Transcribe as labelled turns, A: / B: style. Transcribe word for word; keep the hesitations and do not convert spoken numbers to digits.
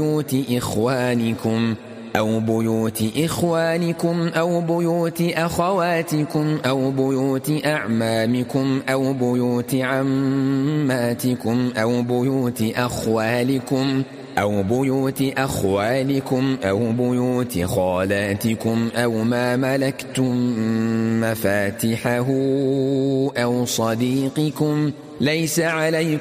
A: بيوت إخوانكم أو بيوت إخوانكم أو بيوت أخواتكم أو بيوت أعمامكم أو بيوت عماتكم أو بيوت أخوالكم أو بيوت أخوالكم أو بيوت خالاتكم أو ما ملكتم مفاتحه أو صديقكم ليس عليكم